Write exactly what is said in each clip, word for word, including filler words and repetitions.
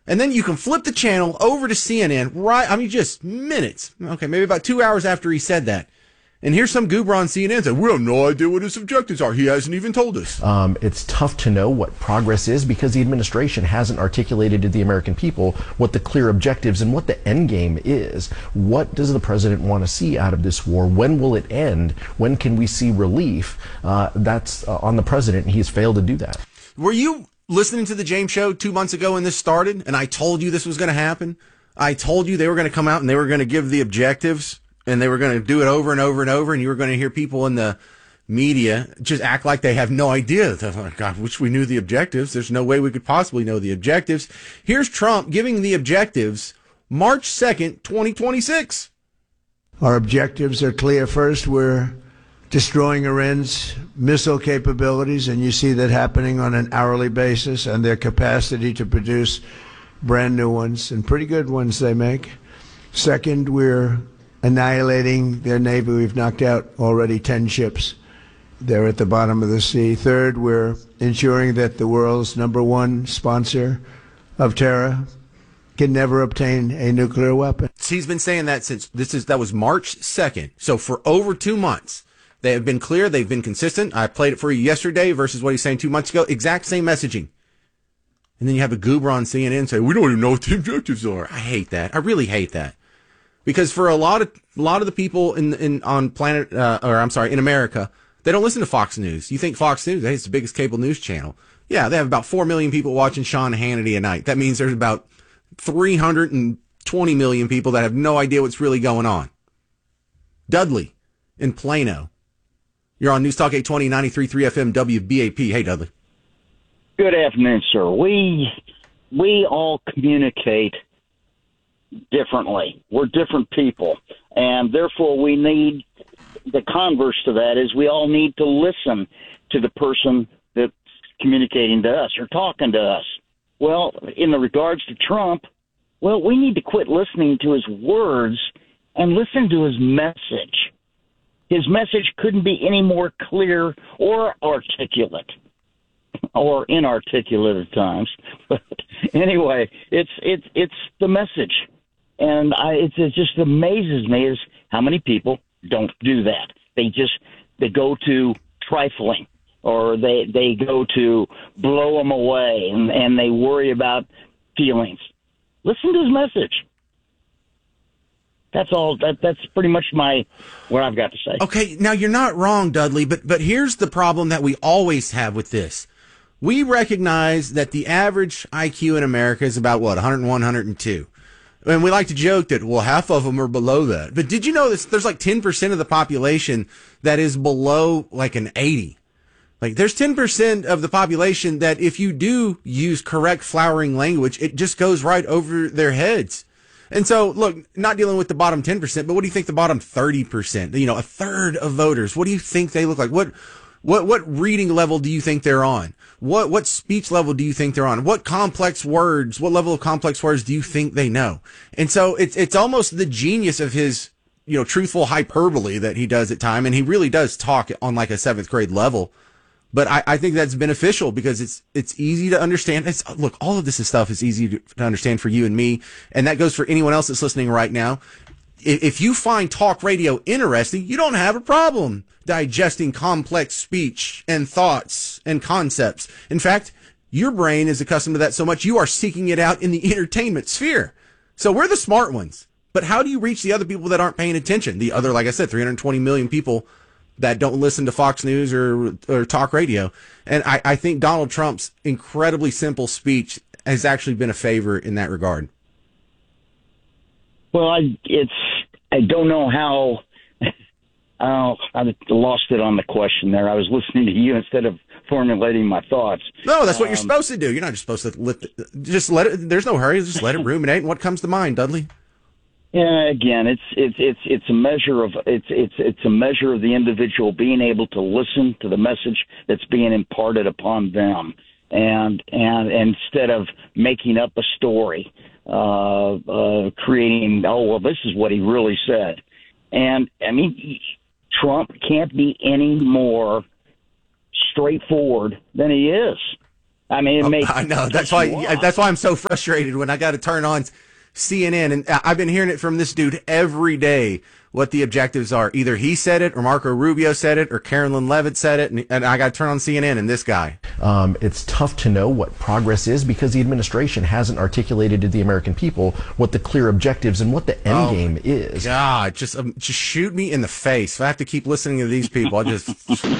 And then you can flip the channel over to C N N, right? I mean, just minutes. Okay, maybe about two hours after he said that. And here's some goober on C N N saying, we have no idea what his objectives are. He hasn't even told us. Um, it's tough to know what progress is because the administration hasn't articulated to the American people what the clear objectives and what the end game is. What does the president want to see out of this war? When will it end? When can we see relief? Uh, that's uh, on the president, and he's failed to do that. Were you listening to the James Show two months ago when this started, and I told you this was going to happen? I told you they were going to come out and they were going to give the objectives, and they were going to do it over and over and over, and you were going to hear people in the media just act like they have no idea. Oh, God, wish we knew the objectives. There's no way we could possibly know the objectives. Here's Trump giving the objectives March second, twenty twenty-six. Our objectives are clear. First, we're destroying Iran's missile capabilities, and you see that happening on an hourly basis, and their capacity to produce brand new ones, and pretty good ones they make. Second, we're annihilating their navy. We've knocked out already ten ships. They're at the bottom of the sea. Third, we're ensuring that the world's number one sponsor of terror can never obtain a nuclear weapon. He's been saying that since this is that was March second. So for over two months, they have been clear. They've been consistent. I played it for you yesterday versus what he's saying two months ago. Exact same messaging. And then you have a goober on C N N say, we don't even know what the objectives are. I hate that. I really hate that. Because for a lot of a lot of the people in in on planet uh, or I'm sorry in America, they don't listen to Fox News. You think Fox News? Hey, it's the biggest cable news channel. Yeah, they have about four million people watching Sean Hannity a night. That means there's about three hundred twenty million people that have no idea what's really going on. Dudley in Plano, you're on News Talk eight twenty, ninety-three point three F M W B A P. Hey, Dudley. Good afternoon, sir. We we all communicate differently. We're different people, and therefore we need the converse to that is we all need to listen to the person that's communicating to us or talking to us. Well, in the regards to Trump, well, we need to quit listening to his words and listen to his message. His message couldn't be any more clear or articulate. Or inarticulate at times, but anyway, it's it's it's the message, and I it, it just amazes me is how many people don't do that. They just they go to trifling, or they they go to blow them away, and and they worry about feelings. Listen to his message. That's all. That that's pretty much my what I've got to say. Okay, now you're not wrong, Dudley, but but here's the problem that we always have with this. We recognize that the average I Q in America is about, what, one oh one, one oh two. And we like to joke that, well, half of them are below that. But did you know this, there's like ten percent of the population that is below like an eighty? Like there's ten percent of the population that if you do use correct flowering language, it just goes right over their heads. And so, look, not dealing with the bottom ten percent, but what do you think the bottom thirty percent, you know, a third of voters, what do you think they look like? What What what reading level do you think they're on? What what speech level do you think they're on? What complex words, what level of complex words do you think they know? And so it's it's almost the genius of his, you know, truthful hyperbole that he does at time, and he really does talk on like a seventh grade level. But I, I think that's beneficial because it's it's easy to understand. It's, look, all of this stuff is easy to, to understand for you and me, and that goes for anyone else that's listening right now. If you find talk radio interesting, you don't have a problem digesting complex speech and thoughts and concepts. In fact, your brain is accustomed to that so much you are seeking it out in the entertainment sphere. So we're the smart ones. But how do you reach the other people that aren't paying attention? The other, like I said, three hundred twenty million people that don't listen to Fox News or, or talk radio. And I, I think Donald Trump's incredibly simple speech has actually been a favor in that regard. Well, I, it's, I don't know how, oh, I lost it on the question there. I was listening to you instead of formulating my thoughts. No, that's what um, you're supposed to do. You're not just supposed to let, the, just let it, there's no hurry. Just let it ruminate. And what comes to mind, Dudley? Yeah, again, it's, it's, it's, it's a measure of, it's, it's, it's a measure of the individual being able to listen to the message that's being imparted upon them. And, and, and instead of making up a story, Uh, uh, creating, oh, well, this is what he really said. And, I mean, Trump can't be any more straightforward than he is. I mean, it makes I know. That's why. That's why I'm so frustrated when I got to turn on C N N, and I've been hearing it from this dude every day. What the objectives are? Either he said it, or Marco Rubio said it, or Carolyn Levitt said it, and, and I got to turn on C N N and this guy. Um, it's tough to know what progress is because the administration hasn't articulated to the American people what the clear objectives and what the end Oh, game is. God, just um, just shoot me in the face. If I have to keep listening to these people, I'll just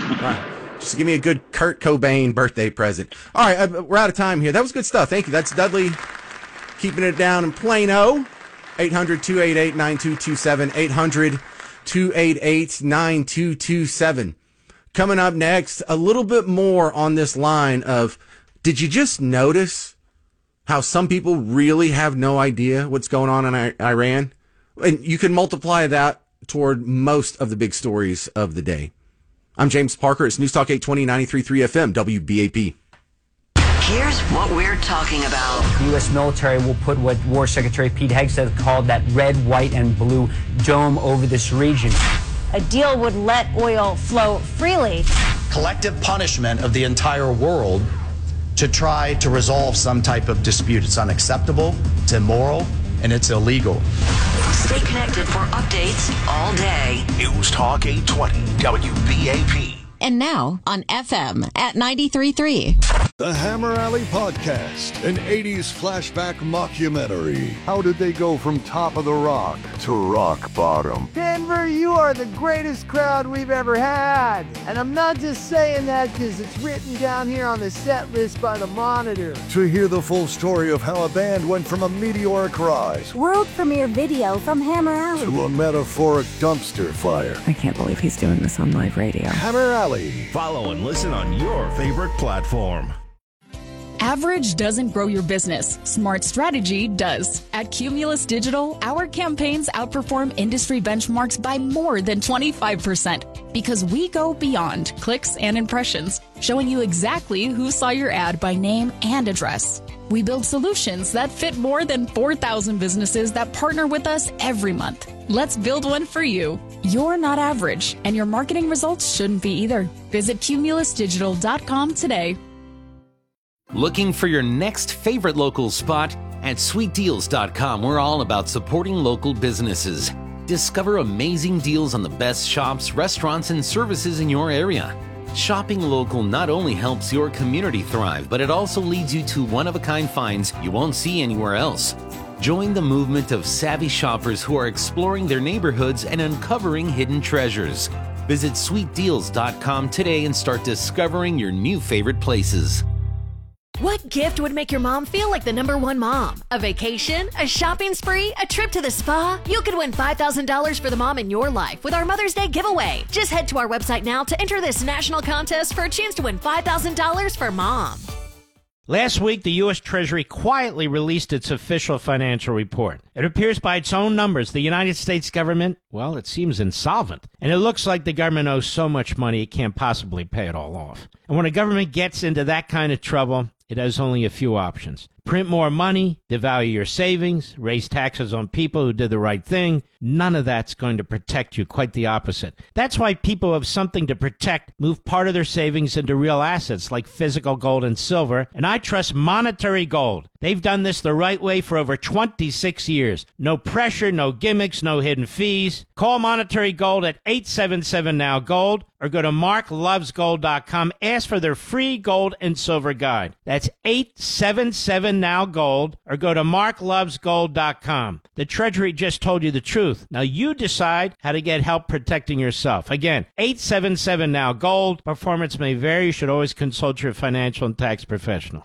just give me a good Kurt Cobain birthday present. All right, uh, we're out of time here. That was good stuff. Thank you. That's Dudley keeping it down in Plano. eight hundred, two eight eight, nine two two seven, eight hundred, two eight eight, nine two two seven. Coming up next, a little bit more on this line of, did you just notice how some people really have no idea what's going on in I- Iran? And you can multiply that toward most of the big stories of the day. I'm James Parker. It's News Talk eight twenty, ninety-three point three F M, W B A P. Here's what we're talking about. The U S military will put what War Secretary Pete Hegseth called that red, white, and blue dome over this region. A deal would let oil flow freely. Collective punishment of the entire world to try to resolve some type of dispute. It's unacceptable, it's immoral, and it's illegal. Stay connected for updates all day. News Talk eight twenty, W B A P. And now on F M at ninety-three point three. The Hammer Alley Podcast, an eighties flashback mockumentary. How did they go from top of the rock to rock bottom? Denver, you are the greatest crowd we've ever had. And I'm not just saying that because it's written down here on the set list by the Monitor. To hear the full story of how a band went from a meteoric rise world premiere video from Hammer Alley to a metaphoric dumpster fire. I can't believe he's doing this on live radio. Hammer Alley. Follow and listen on your favorite platform. Average doesn't grow your business. Smart strategy does. At Cumulus Digital, our campaigns outperform industry benchmarks by more than twenty-five percent because we go beyond clicks and impressions, showing you exactly who saw your ad by name and address. We build solutions that fit more than four thousand businesses that partner with us every month. Let's build one for you. You're not average, and your marketing results shouldn't be either. Visit cumulus digital dot com today. Looking for your next favorite local spot? At sweet deals dot com, we're all about supporting local businesses. Discover amazing deals on the best shops, restaurants, and services in your area. Shopping local not only helps your community thrive, but it also leads you to one-of-a-kind finds you won't see anywhere else. Join the movement of savvy shoppers who are exploring their neighborhoods and uncovering hidden treasures. Visit sweet deals dot com today and start discovering your new favorite places. What gift would make your mom feel like the number one mom? A vacation? A shopping spree? A trip to the spa? You could win five thousand dollars for the mom in your life with our Mother's Day giveaway. Just head to our website now to enter this national contest for a chance to win five thousand dollars for mom. Last week, the U S Treasury quietly released its official financial report. It appears by its own numbers, the United States government, well, it seems insolvent. And it looks like the government owes so much money it can't possibly pay it all off. And when a government gets into that kind of trouble, it has only a few options. Print more money, devalue your savings, raise taxes on people who did the right thing. None of that's going to protect you, quite the opposite. That's why people who have something to protect move part of their savings into real assets like physical gold and silver, and I trust Monetary Gold. They've done this the right way for over twenty-six years. No pressure, no gimmicks, no hidden fees. Call Monetary Gold at eight seven seven now gold or go to mark loves gold dot com. Ask for their free gold and silver guide. That's eight seven seven now gold or go to mark loves gold dot com. The Treasury just told you the truth. Now you decide how to get help protecting yourself. Again, eight seven seven now gold. Performance may vary. You should always consult your financial and tax professional.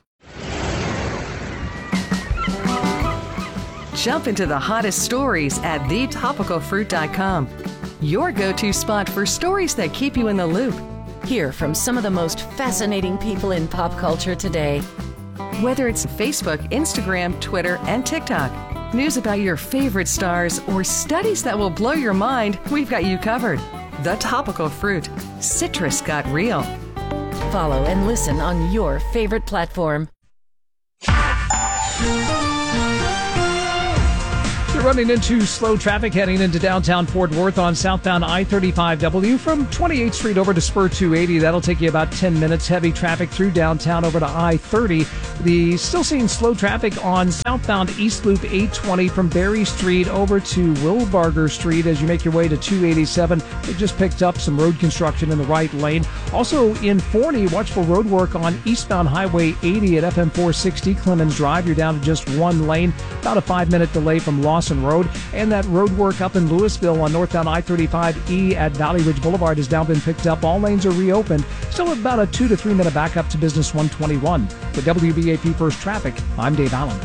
Jump into the hottest stories at the topical fruit dot com. Your go-to spot for stories that keep you in the loop. Hear from some of the most fascinating people in pop culture today. Whether it's Facebook, Instagram, Twitter, and TikTok, news about your favorite stars, or studies that will blow your mind, we've got you covered. The Topical Fruit. Citrus got real. Follow and listen on your favorite platform. You're running into slow traffic heading into downtown Fort Worth on southbound I thirty-five W from twenty-eighth Street over to Spur two eighty. That'll take you about ten minutes. Heavy traffic through downtown over to I thirty. The still seeing slow traffic on southbound East Loop eight twenty from Berry Street over to Wilbarger Street as you make your way to two eighty-seven. They just picked up some road construction in the right lane. Also in Forney, watch for road work on eastbound Highway eighty at F M four sixty Clemens Drive. You're down to just one lane, about a five-minute delay from Lawson Road. And that road work up in Louisville on northbound I thirty-five E at Valley Ridge Boulevard has now been picked up. All lanes are reopened. Still about a two to three minute backup to Business one twenty-one. With W B A P First Traffic, I'm Dave Allen.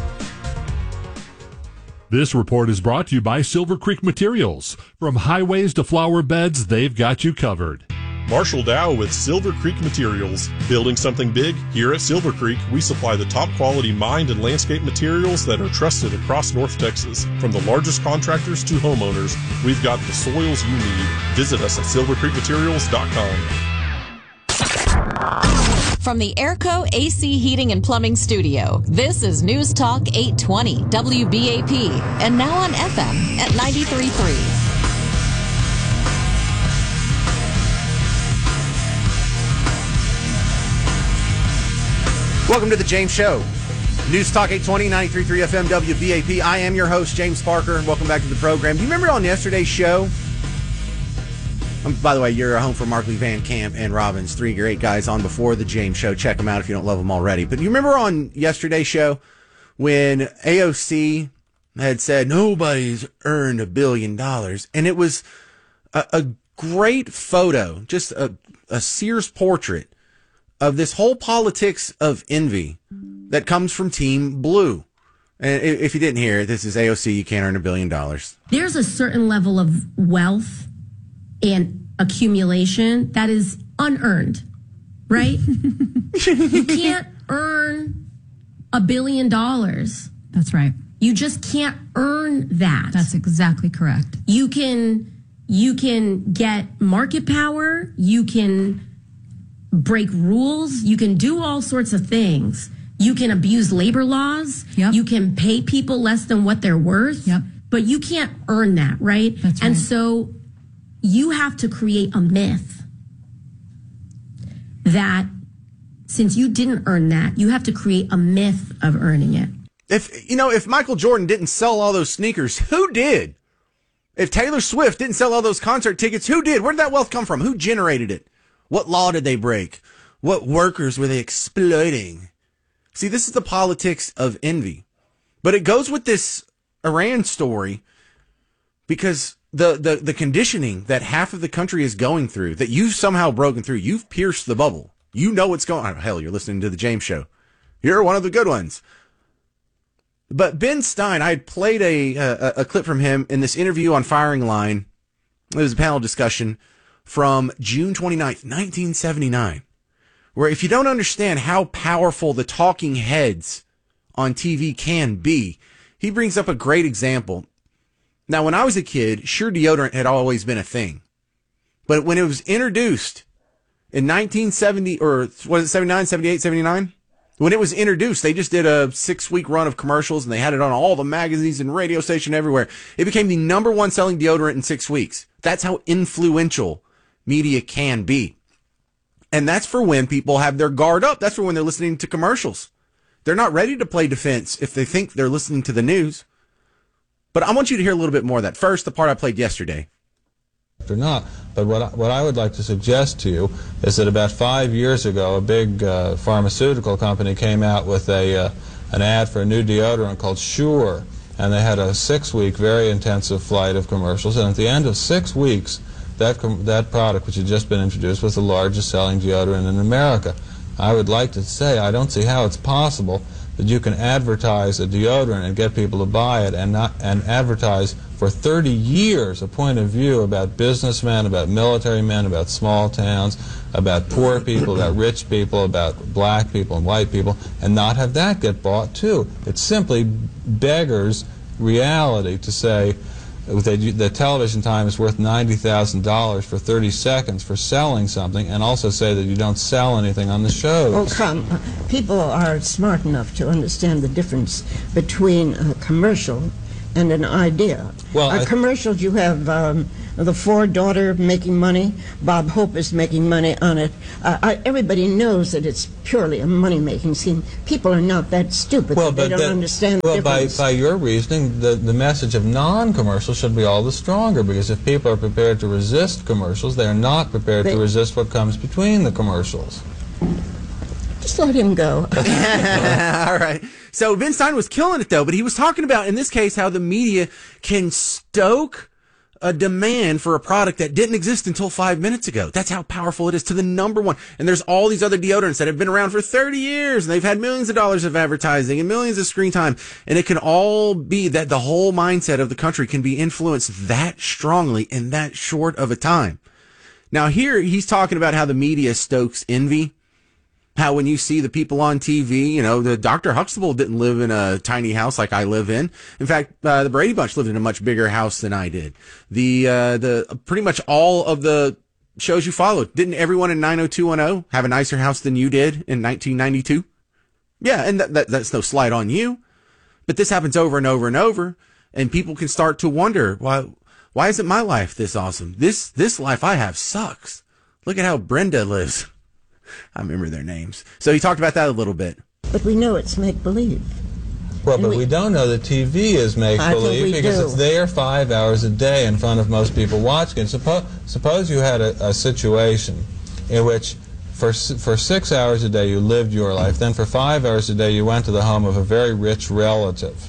This report is brought to you by Silver Creek Materials. From highways to flower beds, they've got you covered. Marshall Dow with Silver Creek Materials. Building something big? Here at Silver Creek, we supply the top quality mined and landscape materials that are trusted across North Texas. From the largest contractors to homeowners, we've got the soils you need. Visit us at silver creek materials dot com. From the Airco A C Heating and Plumbing Studio, this is News Talk eight twenty W B A P, and now on F M at ninety-three point three. Welcome to the James Show. News Talk eight twenty, ninety-three point three F M W B A P. I am your host, James Parker. Welcome back to the program. Do you remember on yesterday's show? Um, by the way, you're home for Markley, Van Camp, and Robbins, three great guys on before the James Show. Check them out if you don't love them already. But you remember on yesterday's show when A O C had said nobody's earned a billion dollars, and it was a, a great photo, just a, a Sears portrait of this whole politics of envy that comes from Team Blue. And if you didn't hear it, this is A O C, you can't earn a billion dollars. There's a certain level of wealth and accumulation that is unearned, right? You can't earn a billion dollars. That's right. You just can't earn that. That's exactly correct. You can, you can get market power. You can break rules. You can do all sorts of things. You can abuse labor laws. Yep. You can pay people less than what they're worth. Yep. But you can't earn that, right? That's right. And so you have to create a myth that since you didn't earn that, you have to create a myth of earning it. If, you know, if Michael Jordan didn't sell all those sneakers, who did? If Taylor Swift didn't sell all those concert tickets, who did? Where did that wealth come from? Who generated it? What law did they break? What workers were they exploiting? See, this is the politics of envy. But it goes with this Iran story because the, the, the conditioning that half of the country is going through, that you've somehow broken through, you've pierced the bubble. You know what's going on. Hell, you're listening to the James Show. You're one of the good ones. But Ben Stein, I had played a, a, a clip from him in this interview on Firing Line. It was a panel discussion from June twenty-ninth, nineteen seventy-nine, where if you don't understand how powerful the talking heads on T V can be, he brings up a great example. Now, when I was a kid, Sure deodorant had always been a thing. But when it was introduced in nineteen seventy, or was it seventy-nine, seventy-eight, seventy-nine? When it was introduced, they just did a six-week run of commercials, and they had it on all the magazines and radio station everywhere. It became the number one selling deodorant in six weeks. That's how influential media can be. And that's for when people have their guard up. That's for when they're listening to commercials. They're not ready to play defense if they think they're listening to the news. But I want you to hear a little bit more of that. First, the part I played yesterday. Or not, but what I, what I would like to suggest to you is that about five years ago, a big uh, pharmaceutical company came out with a uh, an ad for a new deodorant called Sure, and they had a six-week, very intensive flight of commercials. And at the end of six weeks, that com that product, which had just been introduced, was the largest-selling deodorant in America. I would like to say I don't see how it's possible that you can advertise a deodorant and get people to buy it, and not and advertise for thirty years a point of view about businessmen, about military men, about small towns, about poor people, about rich people, about black people and white people, and not have that get bought too. It simply beggars reality to say that the television time is worth ninety thousand dollars for thirty seconds for selling something, and also say that you don't sell anything on the shows. Oh, come. People are smart enough to understand the difference between a commercial and an idea. Well, Our I- commercials, you have um, the Ford daughter making money. Bob Hope is making money on it. Uh, I, everybody knows that it's purely a money-making scheme. People are not that stupid that they don't that- understand well, the by, difference. by your reasoning, the, the message of non-commercial should be all the stronger, because if people are prepared to resist commercials, they are not prepared They- to resist what comes between the commercials. Just let him go. All right. So Ben Stein was killing it, though, but he was talking about, in this case, how the media can stoke a demand for a product that didn't exist until five minutes ago. That's how powerful it is, to the number one. And there's all these other deodorants that have been around for thirty years, and they've had millions of dollars of advertising and millions of screen time. And it can all be that the whole mindset of the country can be influenced that strongly in that short of a time. Now, here he's talking about how the media stokes envy. How when you see the people on T V, you know, the Doctor Huxtable didn't live in a tiny house like I live in. In fact, uh, the Brady Bunch lived in a much bigger house than I did. The, uh, the, pretty much all of the shows you followed, didn't everyone in nine oh two one oh have a nicer house than you did in nineteen ninety-two? Yeah, and that, that, that's no slight on you. But this happens over and over and over, and people can start to wonder, why, why isn't my life this awesome? This, this life I have sucks. Look at how Brenda lives. I remember their names. So he talked about that a little bit. But we know it's make-believe. Well, And but we- we, don't know that T V is I think make-believe we because do. it's there five hours a day in front of most people watching it. Suppose, suppose you had a, a situation in which for, s- for six hours a day you lived your life, then for five hours a day you went to the home of a very rich relative.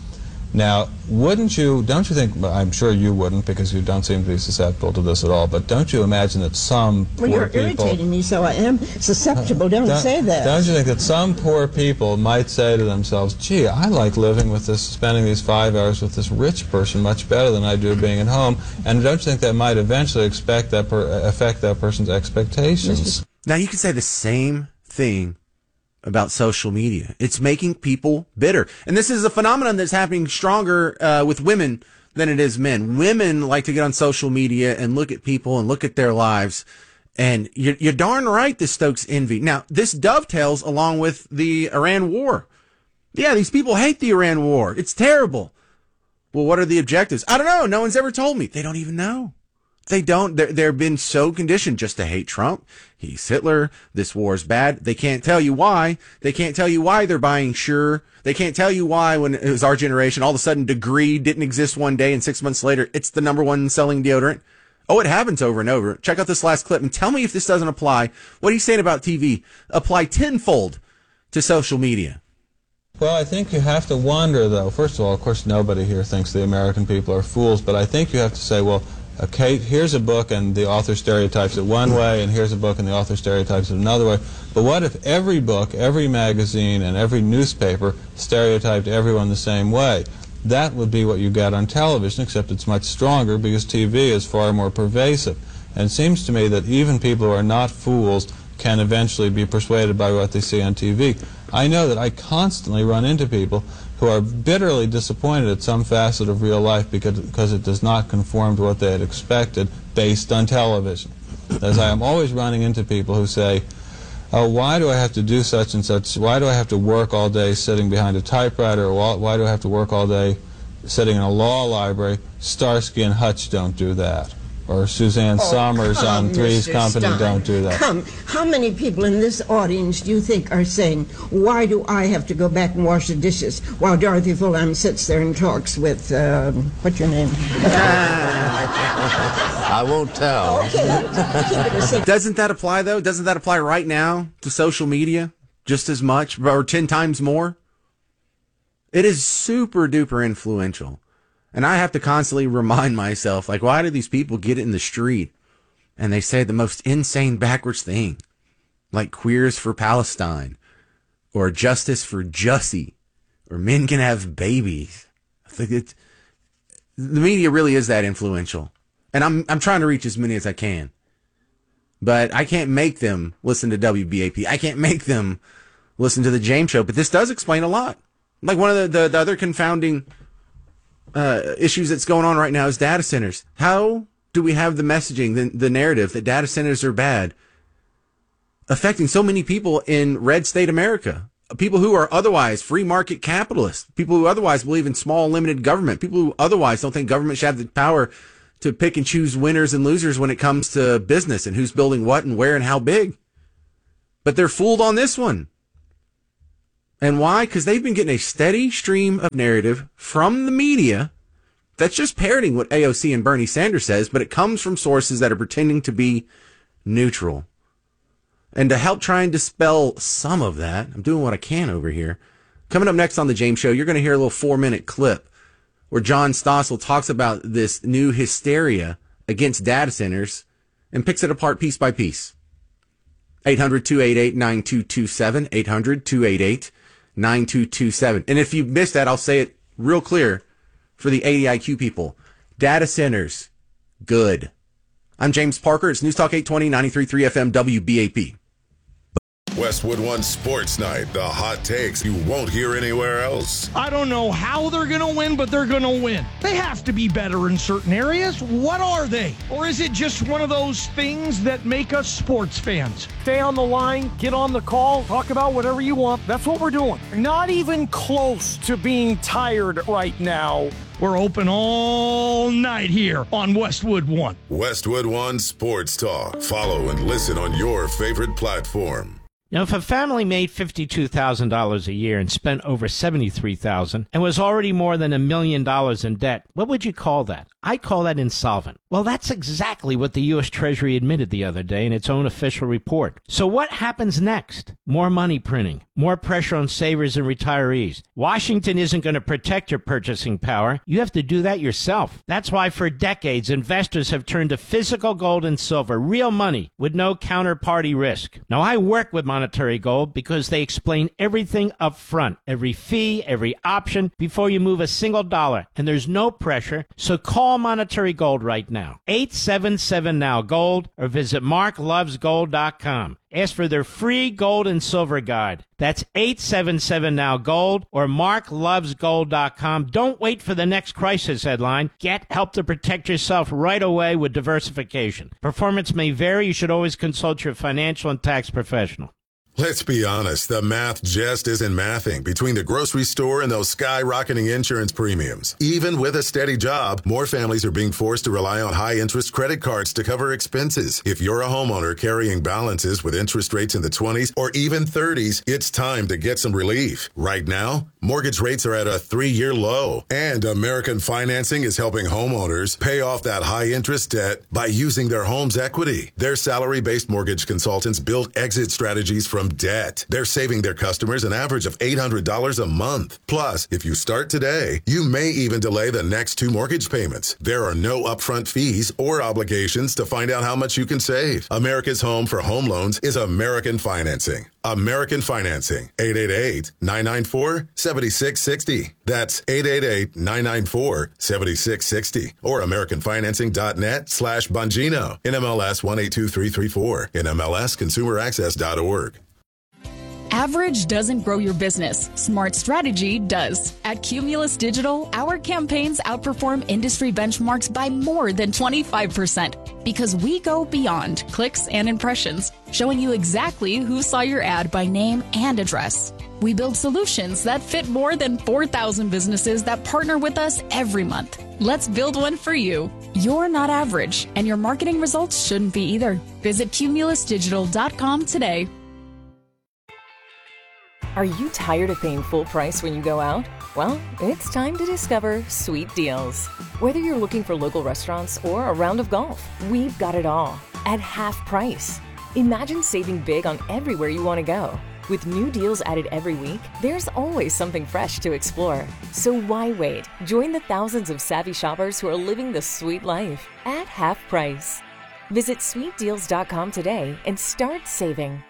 Now, wouldn't you, don't you think, well, I'm sure you wouldn't because you don't seem to be susceptible to this at all, but don't you imagine that some Well, poor you're people... irritating me, so I am susceptible. Don't, say that. Don't you think that some poor people might say to themselves, gee, I like living with this, spending these five hours with this rich person much better than I do being at home, and don't you think that might eventually expect that per, affect that person's expectations? Now, you can say the same thing about social media. It's making people bitter. And this is a phenomenon that's happening stronger uh, with women than it is men. Women like to get on social media and look at people and look at their lives. And you're, you're darn right this stokes envy. Now, this dovetails along with the Iran war. Yeah, these people hate the Iran war. It's terrible. Well, what are the objectives? I don't know. No one's ever told me. They don't even know. They don't. They're, they've been so conditioned just to hate Trump. He's Hitler. This war is bad. They can't tell you why. They can't tell you why they're buying Sure. They can't tell you why when it was our generation, all of a sudden Degree didn't exist one day and six months later, it's the number one selling deodorant. Oh, it happens over and over. Check out this last clip and tell me if this doesn't apply. What he's saying about T V, apply tenfold to social media. Well, I think you have to wonder, though. First of all, of course, nobody here thinks the American people are fools, but I think you have to say, well, okay, here's a book and the author stereotypes it one way, and here's a book and the author stereotypes it another way. But what if every book, every magazine, and every newspaper stereotyped everyone the same way? That would be what you get on television, except it's much stronger because T V is far more pervasive. And it seems to me that even people who are not fools can eventually be persuaded by what they see on T V. I know that I constantly run into people who are bitterly disappointed at some facet of real life because, because it does not conform to what they had expected based on television. As I am always running into people who say, oh, why do I have to do such and such? Why do I have to work all day sitting behind a typewriter? Or why, why do I have to work all day sitting in a law library? Starsky and Hutch don't do that. Or Suzanne Oh, Summers come, on Three's Mister Company Stein. don't do that. Come, how many people in this audience do you think are saying, why do I have to go back and wash the dishes while Dorothy Fulham sits there and talks with, um, what's your name? I won't tell. Doesn't that apply, though? Doesn't that apply right now to social media just as much or ten times more? It is super duper influential. And I have to constantly remind myself, like, why do these people get in the street and they say the most insane backwards thing, like queers for Palestine or justice for Jussie or men can have babies? I think it's, the media really is that influential. And I'm I'm trying to reach as many as I can. But I can't make them listen to W B A P. I can't make them listen to the James Show. But this does explain a lot. Like one of the, the, the other confounding uh, issues that's going on right now is data centers. How do we have the messaging, the, the narrative that data centers are bad, affecting so many people in red state America? people who are otherwise free market capitalists, people who otherwise believe in small limited government, people who otherwise don't think government should have the power to pick and choose winners and losers when it comes to business and who's building what and where and how big. But they're fooled on this one. And why? Because they've been getting a steady stream of narrative from the media that's just parroting what A O C and Bernie Sanders says, but it comes from sources that are pretending to be neutral. And to help try and dispel some of that, I'm doing what I can over here. Coming up next on The James Show, you're going to hear a little four-minute clip where John Stossel talks about this new hysteria against data centers and picks it apart piece by piece. eight hundred, two eight eight, nine two two seven, eight hundred, two eight eight, nine two two seven. And if you missed that, I'll say it real clear for the eighty I Q people. Data centers, good. I'm James Parker. It's News Talk eight twenty, ninety-three point three F M W B A P. Westwood One Sports Night, the hot takes you won't hear anywhere else. I don't know how they're going to win, but they're going to win. They have to be better in certain areas. What are they? Or is it just one of those things that make us sports fans? Stay on the line, get on the call, talk about whatever you want. That's what we're doing. Not even close to being tired right now. We're open all night here on Westwood One. Westwood One Sports Talk. Follow and listen on your favorite platform. Now, if a family made fifty-two thousand dollars a year and spent over seventy-three thousand dollars and was already more than a million dollars in debt, what would you call that? I call that insolvent. Well, that's exactly what the U S Treasury admitted the other day in its own official report. So what happens next? More money printing, more pressure on savers and retirees. Washington isn't going to protect your purchasing power. You have to do that yourself. That's why for decades, investors have turned to physical gold and silver, real money with no counterparty risk. Now, I work with Monetary Gold because they explain everything up front, every fee, every option before you move a single dollar, and there's no pressure. So call Monetary Gold right now, eight seven seven now gold, or visit mark loves gold dot com. Ask for their free gold and silver guide. That's eight seven seven now gold or mark loves gold dot com. Don't wait for the next crisis headline. Get help to protect yourself right away with diversification. Performance may vary. You should always consult your financial and tax professional. Let's be honest, the math just isn't mathing between the grocery store and those skyrocketing insurance premiums. Even with a steady job, more families are being forced to rely on high-interest credit cards to cover expenses. If you're a homeowner carrying balances with interest rates in the twenties or even thirties, it's time to get some relief. Right now, mortgage rates are at a three-year low, and American Financing is helping homeowners pay off that high-interest debt by using their home's equity. Their salary-based mortgage consultants build exit strategies from debt. They're saving their customers an average of eight hundred dollars a month. Plus, if you start today, you may even delay the next two mortgage payments. There are no upfront fees or obligations to find out how much you can save. America's home for home loans is American Financing. American Financing, eight eight eight, nine nine four, seven six six zero. That's eight eight eight, nine nine four, seven six six zero or american financing dot net slash Bongino. N M L S one eight two three three four. N M L S consumer access dot org. Average doesn't grow your business. Smart strategy does. At Cumulus Digital, our campaigns outperform industry benchmarks by more than twenty-five percent because we go beyond clicks and impressions, showing you exactly who saw your ad by name and address. We build solutions that fit more than four thousand businesses that partner with us every month. Let's build one for you. You're not average, and your marketing results shouldn't be either. Visit cumulus digital dot com today. Are you tired of paying full price when you go out? Well, it's time to discover Sweet Deals. Whether you're looking for local restaurants or a round of golf, we've got it all at half price. Imagine saving big on everywhere you want to go. With new deals added every week, there's always something fresh to explore. So why wait? Join the thousands of savvy shoppers who are living the sweet life at half price. Visit sweet deals dot com today and start saving.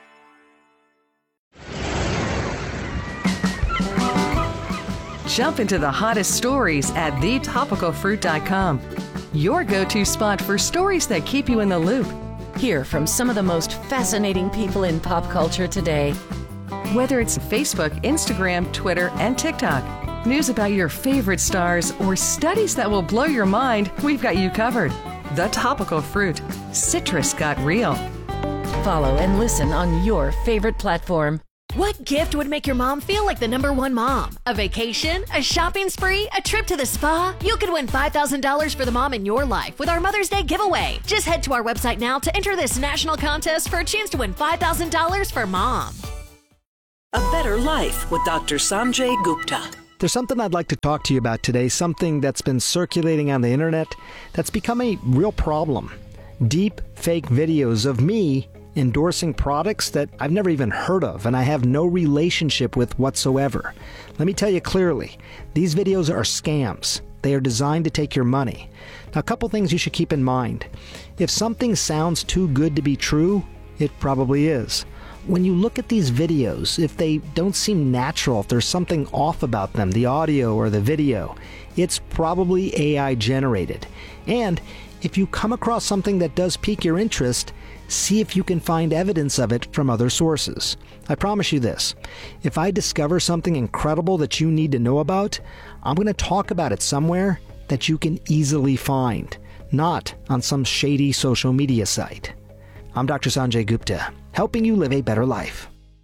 Jump into the hottest stories at the topical fruit dot com. Your go-to spot for stories that keep you in the loop. Hear from some of the most fascinating people in pop culture today. Whether it's Facebook, Instagram, Twitter, and TikTok, news about your favorite stars, or studies that will blow your mind, we've got you covered. The Topical Fruit. Citrus got real. Follow and listen on your favorite platform. What gift would make your mom feel like the number one mom? A vacation? A shopping spree? A trip to the spa? You could win five thousand dollars for the mom in your life with our Mother's Day giveaway. Just head to our website now to enter this national contest for a chance to win five thousand dollars for mom. A Better Life with Doctor Sanjay Gupta. There's something I'd like to talk to you about today, something that's been circulating on the internet that's become a real problem. Deep fake videos of me endorsing products that I've never even heard of and I have no relationship with whatsoever. Let me tell you clearly, these videos are scams. They are designed to take your money. Now, a couple things you should keep in mind. If something sounds too good to be true, it probably is. When you look at these videos, if they don't seem natural, if there's something off about them, the audio or the video, it's probably A I generated. And if you come across something that does pique your interest, see if you can find evidence of it from other sources. I promise you this, if I discover something incredible that you need to know about, I'm going to talk about it somewhere that you can easily find, not on some shady social media site. I'm Doctor Sanjay Gupta, helping you live a better life.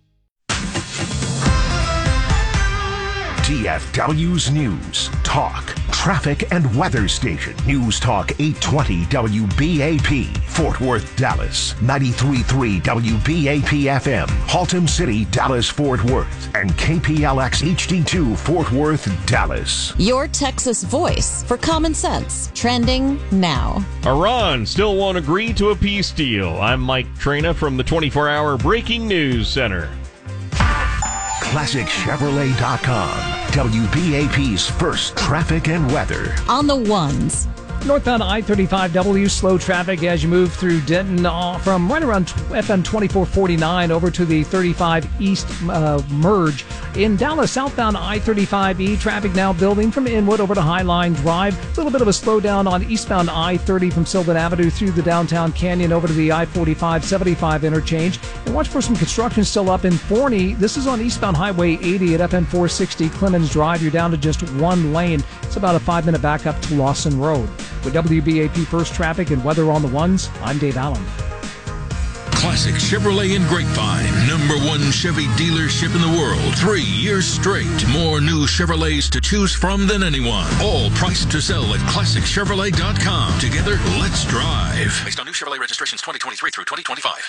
D F W's News, Talk, Traffic, and Weather Station. News Talk eight twenty W B A P, Fort Worth, Dallas. ninety-three point three W B A P F M, Haltom City, Dallas, Fort Worth. And K P L X H D two, Fort Worth, Dallas. Your Texas voice for common sense. Trending now. Iran still won't agree to a peace deal. I'm Mike Trina from the twenty-four hour Breaking News Center. Classic Chevrolet dot com, W B A P's first traffic and weather. On the ones. Northbound I thirty-five W, slow traffic as you move through Denton uh, from right around F M twenty-four forty-nine over to the thirty-five East uh, merge. In Dallas, southbound I thirty-five E, traffic now building from Inwood over to Highline Drive. A little bit of a slowdown on eastbound I thirty from Sylvan Avenue through the downtown canyon over to the I forty-five seventy-five interchange. And watch for some construction still up in Forney. This is on eastbound Highway eighty at F M four sixty Clemens Drive. You're down to just one lane. It's about a five-minute backup to Lawson Road. With W B A P First Traffic and Weather on the Ones, I'm Dave Allen. Classic Chevrolet in Grapevine, number one Chevy dealership in the world. Three years straight. More new Chevrolets to choose from than anyone. All priced to sell at Classic Chevrolet dot com. Together, let's drive. Based on new Chevrolet registrations twenty twenty-three through twenty twenty-five.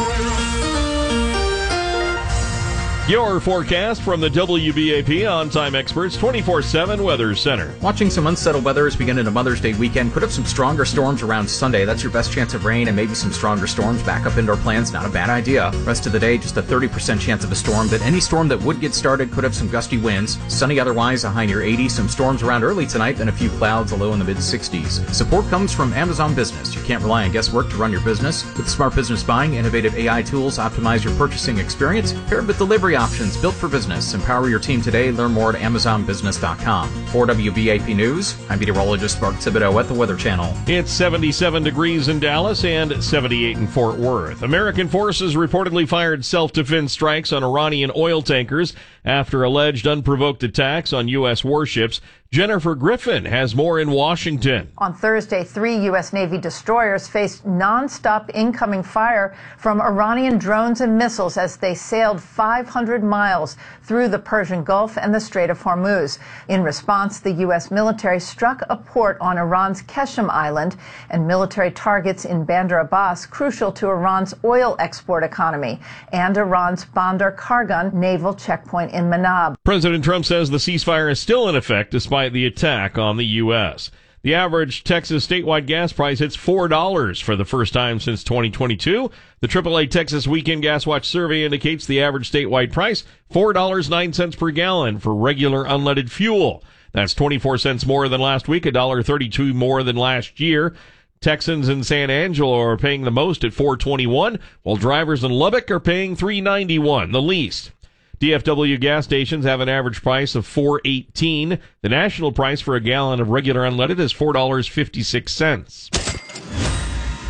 Your forecast from the W B A P On-Time Experts twenty-four seven Weather Center. Watching some unsettled weather as we get into Mother's Day weekend. Could have some stronger storms around Sunday. That's your best chance of rain and maybe some stronger storms. Back up indoor plans, not a bad idea. Rest of the day, just a thirty percent chance of a storm. But any storm that would get started could have some gusty winds. Sunny otherwise, a high near eighty. Some storms around early tonight, then a few clouds, a low in the mid-sixties. Support comes from Amazon Business. You can't rely on guesswork to run your business. With smart business buying, innovative A I tools optimize your purchasing experience, paired with delivery options built for business. Empower your team today. Learn more at Amazon Business dot com. For W B A P News, I'm meteorologist Mark Thibodeau at the Weather Channel. It's seventy-seven degrees in Dallas and seventy-eight in Fort Worth. American forces reportedly fired self-defense strikes on Iranian oil tankers after alleged unprovoked attacks on U S warships. Jennifer Griffin has more in Washington. On Thursday, three U S Navy destroyers faced nonstop incoming fire from Iranian drones and missiles as they sailed five hundred miles through the Persian Gulf and the Strait of Hormuz. In response, the U S military struck a port on Iran's Keshem Island and military targets in Bandar Abbas, crucial to Iran's oil export economy, and Iran's Bandar Kargan naval checkpoint in Manab. President Trump says the ceasefire is still in effect despite the attack on the U S. The average Texas statewide gas price hits four dollars for the first time since twenty twenty-two. The triple A Texas Weekend Gas Watch survey indicates the average statewide price, four dollars and nine cents per gallon for regular unleaded fuel. That's twenty-four cents more than last week, one dollar and thirty-two cents more than last year. Texans in San Angelo are paying the most at four twenty-one, while drivers in Lubbock are paying three ninety-one, the least. D F W gas stations have an average price of four eighteen. The national price for a gallon of regular unleaded is four dollars and fifty-six cents.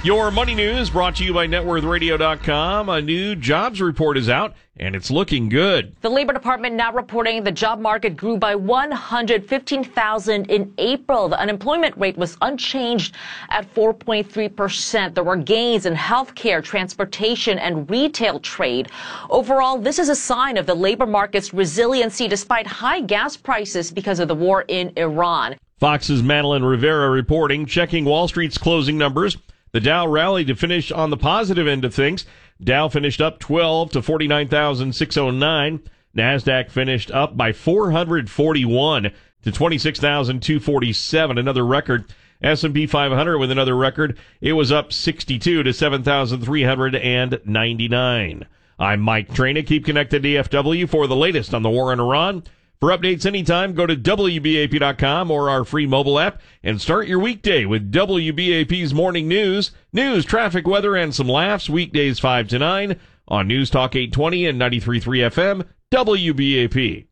Your money news brought to you by net worth radio dot com. A new jobs report is out, and it's looking good. The Labor Department now reporting the job market grew by one hundred fifteen thousand in April. The unemployment rate was unchanged at four point three percent. There were gains in healthcare, transportation, and retail trade. Overall, this is a sign of the labor market's resiliency despite high gas prices because of the war in Iran. Fox's Madeline Rivera reporting, checking Wall Street's closing numbers. The Dow rallied to finish on the positive end of things. Dow finished up twelve to forty-nine thousand six hundred nine. NASDAQ finished up by four hundred forty-one to twenty-six thousand two hundred forty-seven, another record. S and P five hundred with another record. It was up sixty-two to seven thousand three hundred ninety-nine. I'm Mike Traina. Keep connected to D F W for the latest on the war in Iran. For updates anytime, go to W B A P dot com or our free mobile app and start your weekday with W B A P's Morning News. News, traffic, weather, and some laughs weekdays five to nine on News Talk eight twenty and ninety-three point three F M, W B A P.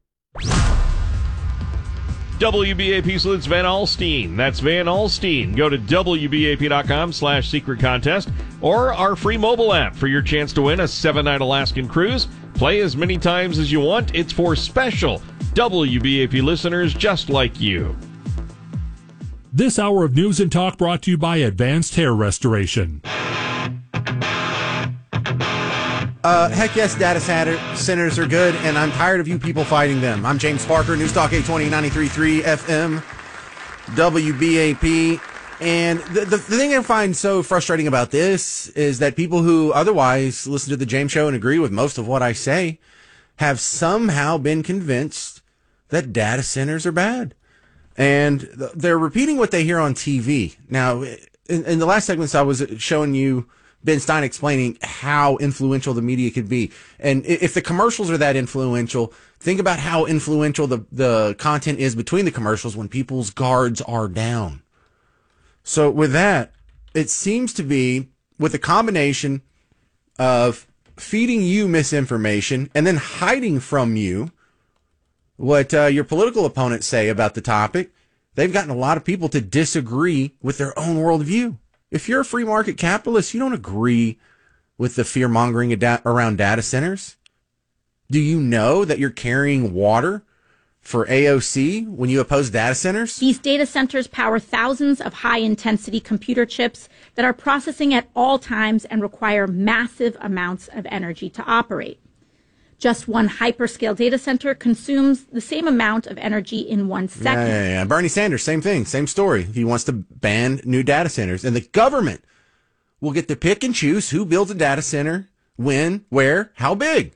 W B A P salutes Van Alstyne. That's Van Alstyne. Go to W B A P dot com slash secret contest or our free mobile app for your chance to win a seven-night Alaskan cruise. Play as many times as you want. It's for special W B A P listeners just like you. This hour of News and Talk brought to you by Advanced Hair Restoration. Uh, heck yes, data centers are good, and I'm tired of you people fighting them. I'm James Parker, News Talk eight twenty, ninety-three point three F M, W B A P. And the, the, the thing I find so frustrating about this is that people who otherwise listen to the James Show and agree with most of what I say have somehow been convinced that data centers are bad. And they're repeating what they hear on T V. Now, in, in the last segments, I was showing you Ben Stein explaining how influential the media could be. And if the commercials are that influential, think about how influential the, the content is between the commercials when people's guards are down. So with that, it seems to be with a combination of feeding you misinformation and then hiding from you what uh, your political opponents say about the topic, they've gotten a lot of people to disagree with their own worldview. If you're a free market capitalist, you don't agree with the fear-mongering around data centers. Do you know that you're carrying water for A O C when you oppose data centers? These data centers power thousands of high-intensity computer chips that are processing at all times and require massive amounts of energy to operate. Just one hyperscale data center consumes the same amount of energy in one second. Yeah, yeah, yeah. Bernie Sanders, same thing, same story. He wants to ban new data centers. And the government will get to pick and choose who builds a data center, when, where, how big.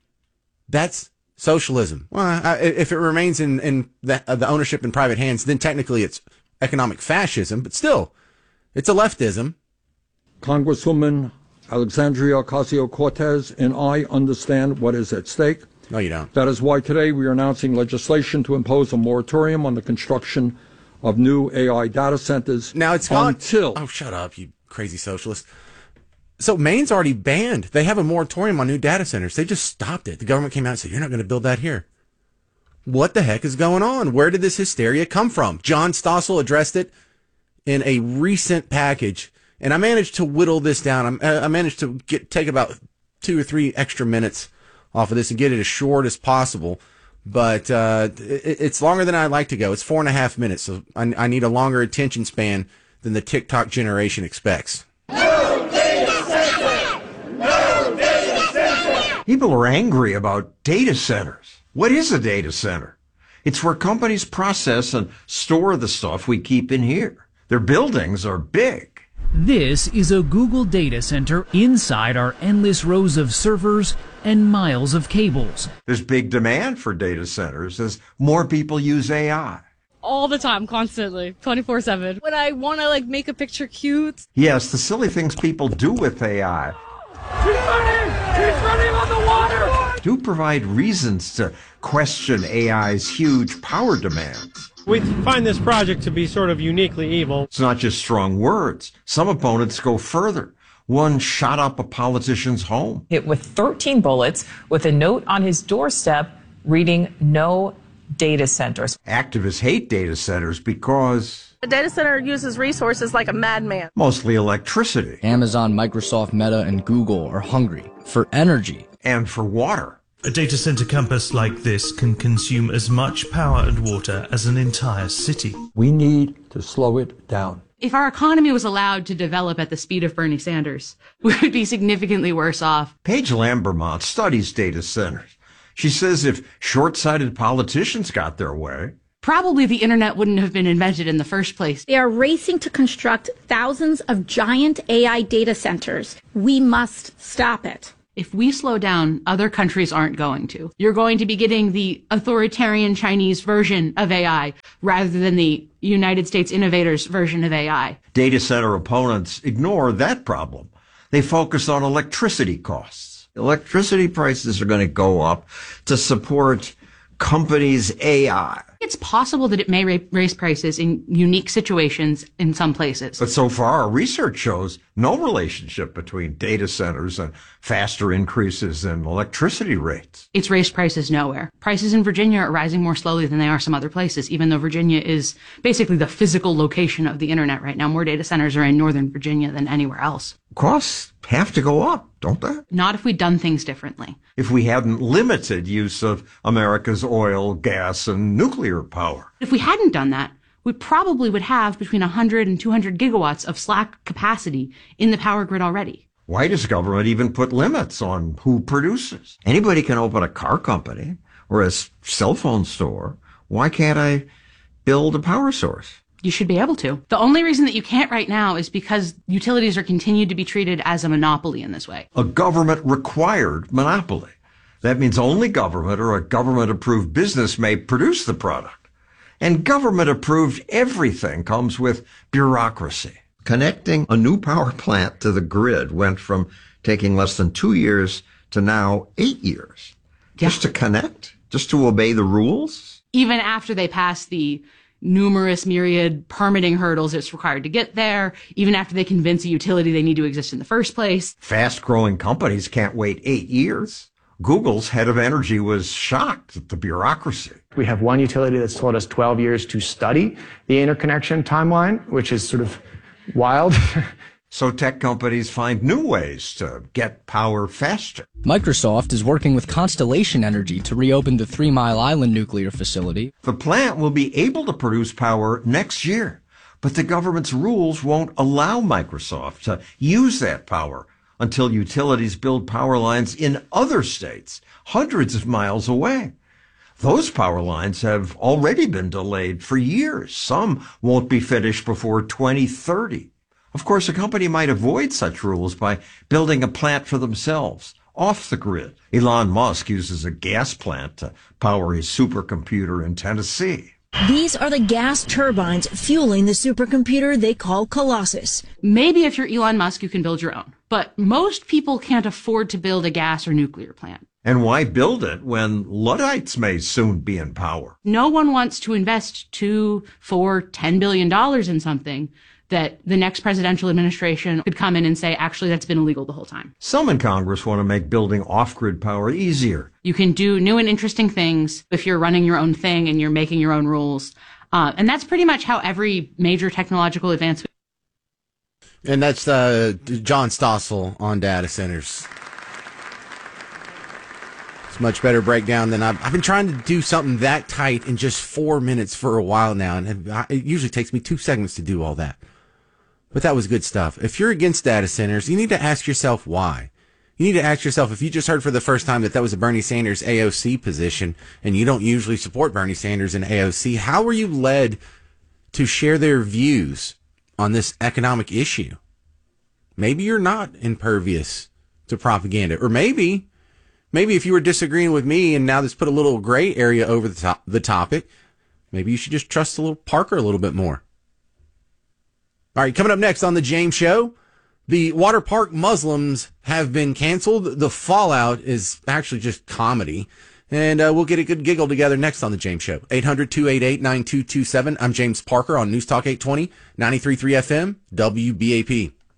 That's socialism. Well, I, if it remains in, in the, uh, the ownership in private hands, then technically it's economic fascism, but still, it's a leftism. Congresswoman Alexandria Ocasio-Cortez and I understand what is at stake. No, you don't. That is why today we are announcing legislation to impose a moratorium on the construction of new A I data centers. Now it's gone until. Oh, shut up, you crazy socialist. So Maine's already banned. They have a moratorium on new data centers. They just stopped it. The government came out and said, you're not going to build that here. What the heck is going on? Where did this hysteria come from? John Stossel addressed it in a recent package. And I managed to whittle this down. I managed to get take about two or three extra minutes off of this and get it as short as possible. But uh, it, it's longer than I'd like to go. It's four and a half minutes, so I, I need a longer attention span than the TikTok generation expects. No data center! No data center! People are angry about data centers. What is a data center? It's where companies process and store the stuff we keep in here. Their buildings are big. This is a Google data center inside our endless rows of servers and miles of cables. There's big demand for data centers as more people use A I. All the time, constantly, twenty-four seven. When I want to like make a picture cute. Yes, the silly things people do with A I. She's running! She's running on the water! Do provide reasons to question A I's huge power demands. We find this project to be sort of uniquely evil. It's not just strong words. Some opponents go further. One shot up a politician's home. Hit with thirteen bullets with a note on his doorstep reading, "No data centers. Activists hate data centers because a data center uses resources like a madman. Mostly electricity. Amazon, Microsoft, Meta, and Google are hungry for energy. And for water. A data center campus like this can consume as much power and water as an entire city. We need to slow it down. If our economy was allowed to develop at the speed of Bernie Sanders, we would be significantly worse off. Paige Lambermont studies data centers. She says if short-sighted politicians got their way, probably the internet wouldn't have been invented in the first place. They are racing to construct thousands of giant A I data centers. We must stop it. If we slow down, other countries aren't going to. You're going to be getting the authoritarian Chinese version of A I rather than the United States innovators version of A I. Data center opponents ignore that problem. They focus on electricity costs. Electricity prices are going to go up to support companies' A I. It's possible that it may ra- raise prices in unique situations in some places. But so far, our research shows no relationship between data centers and faster increases in electricity rates. It's raised prices nowhere. Prices in Virginia are rising more slowly than they are some other places, even though Virginia is basically the physical location of the internet right now. More data centers are in Northern Virginia than anywhere else. Costs have to go up, don't they? Not if we'd done things differently. If we hadn't limited use of America's oil, gas, and nuclear power. If we hadn't done that, we probably would have between one hundred and two hundred gigawatts of slack capacity in the power grid already. Why does government even put limits on who produces? Anybody can open a car company or a cell phone store. Why can't I build a power source? You should be able to. The only reason that you can't right now is because utilities are continued to be treated as a monopoly in this way. A government-required monopoly. That means only government or a government-approved business may produce the product. And government-approved everything comes with bureaucracy. Connecting a new power plant to the grid went from taking less than two years to now eight years. Yeah. Just to connect? Just to obey the rules? Even after they pass the numerous myriad permitting hurdles it's required to get there, even after they convince a utility they need to exist in the first place. Fast-growing companies can't wait eight years. Google's head of energy was shocked at the bureaucracy. We have one utility that's told us twelve years to study the interconnection timeline, which is sort of wild. So tech companies find new ways to get power faster. Microsoft is working with Constellation Energy to reopen the Three Mile Island nuclear facility. The plant will be able to produce power next year, but the government's rules won't allow Microsoft to use that power until utilities build power lines in other states, hundreds of miles away. Those power lines have already been delayed for years. Some won't be finished before twenty thirty. Of course, a company might avoid such rules by building a plant for themselves, off the grid. Elon Musk uses a gas plant to power his supercomputer in Tennessee. These are the gas turbines fueling the supercomputer they call Colossus. Maybe if you're Elon Musk, you can build your own. But most people can't afford to build a gas or nuclear plant. And why build it when Luddites may soon be in power? No one wants to invest two, four, ten billion dollars in something that the next presidential administration could come in and say, actually, that's been illegal the whole time. Some in Congress want to make building off-grid power easier. You can do new and interesting things if you're running your own thing and you're making your own rules. Uh, and that's pretty much how every major technological advancement. And that's uh, John Stossel on data centers. It's a much better breakdown than I've, I've been trying to do something that tight in just four minutes for a while now. And it usually takes me two segments to do all that. But that was good stuff. If you're against data centers, you need to ask yourself why. You need to ask yourself, if you just heard for the first time that that was a Bernie Sanders A O C position, and you don't usually support Bernie Sanders in A O C, how were you led to share their views on this economic issue? Maybe you're not impervious to propaganda. Or maybe, maybe if you were disagreeing with me and now this put a little gray area over the, top, the topic, maybe you should just trust a little Parker a little bit more. All right, coming up next on The James Show, the water park Muslims have been canceled. The fallout is actually just comedy. And uh, we'll get a good giggle together next on The James Show. eight hundred, two eight eight, nine two two seven. I'm James Parker on News Talk eight twenty, ninety-three point three F M, W B A P.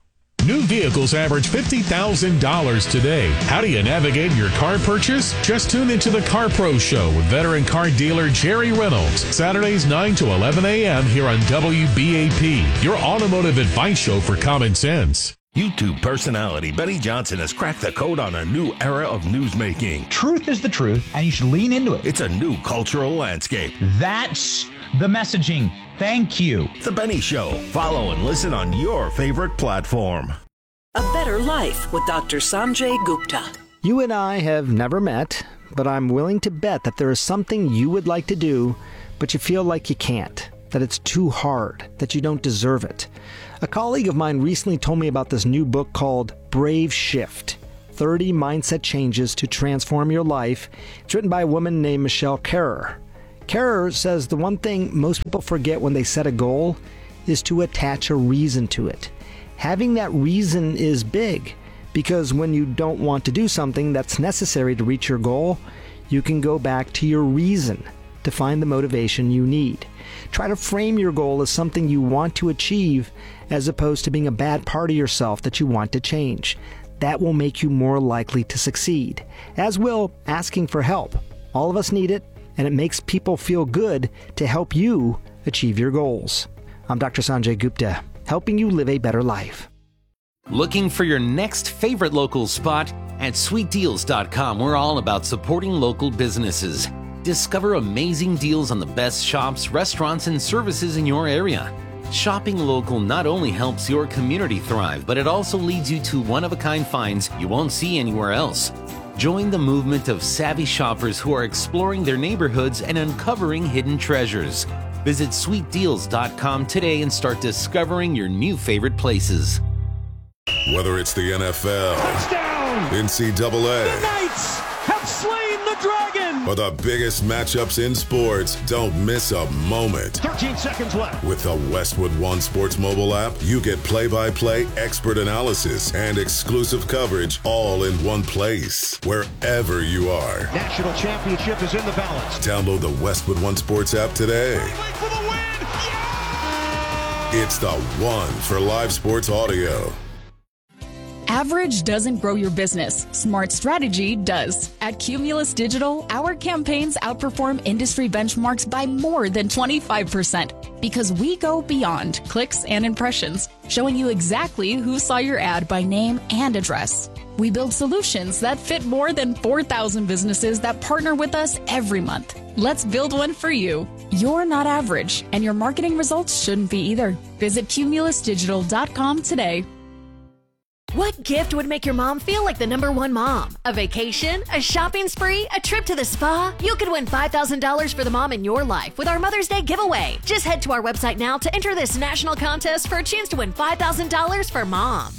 New vehicles average fifty thousand dollars today. How do you navigate your car purchase? Just tune into the Car Pro Show with veteran car dealer Jerry Reynolds. Saturdays nine to eleven a.m. here on W B A P, your automotive advice show for common sense. YouTube personality Benny Johnson has cracked the code on a new era of newsmaking. Truth is the truth, and you should lean into it. It's a new cultural landscape. That's the messaging. Thank you. The Benny Show. Follow and listen on your favorite platform. A Better Life with Doctor Sanjay Gupta. You and I have never met, but I'm willing to bet that there is something you would like to do, but you feel like you can't, that it's too hard, that you don't deserve it. A colleague of mine recently told me about this new book called Brave Shift, thirty Mindset Changes to Transform Your Life. It's written by a woman named Michelle Kerrer. Kerrer says the one thing most people forget when they set a goal is to attach a reason to it. Having that reason is big, because when you don't want to do something that's necessary to reach your goal, you can go back to your reason to find the motivation you need. Try to frame your goal as something you want to achieve as opposed to being a bad part of yourself that you want to change. That will make you more likely to succeed, as will asking for help. All of us need it, and it makes people feel good to help you achieve your goals. I'm Doctor Sanjay Gupta, helping you live a better life. Looking for your next favorite local spot? At sweet deals dot com, we're all about supporting local businesses. Discover amazing deals on the best shops, restaurants, and services in your area. Shopping local not only helps your community thrive, but it also leads you to one-of-a-kind finds you won't see anywhere else. Join the movement of savvy shoppers who are exploring their neighborhoods and uncovering hidden treasures. Visit sweet deals dot com today and start discovering your new favorite places. Whether it's the N F L, touchdown, N C double A, the Knights have slain the dragon, or the biggest matchups in sports, don't miss a moment. thirteen seconds left. With the Westwood One Sports mobile app, you get play-by-play, expert analysis, and exclusive coverage all in one place, wherever you are. National championship is in the balance. Download the Westwood One Sports app today. For the win. Yeah! It's the one for live sports audio. Average doesn't grow your business. Smart strategy does. At Cumulus Digital, our campaigns outperform industry benchmarks by more than twenty-five percent because we go beyond clicks and impressions, showing you exactly who saw your ad by name and address. We build solutions that fit more than four thousand businesses that partner with us every month. Let's build one for you. You're not average, and your marketing results shouldn't be either. Visit cumulus digital dot com today. What gift would make your mom feel like the number one mom? A vacation? A shopping spree? A trip to the spa? You could win five thousand dollars for the mom in your life with our Mother's Day giveaway. Just head to our website now to enter this national contest for a chance to win five thousand dollars for mom.